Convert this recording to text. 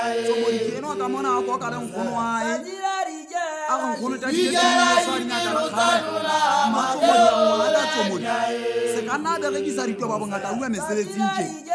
Tsomodi ke eno ka mona a go ka reng gono wae a go gono ta di sa di ngata la khana matsomodi a ngwana tsomodi se ka nna berekisa ditwa ba bongata bua mesebetsing tje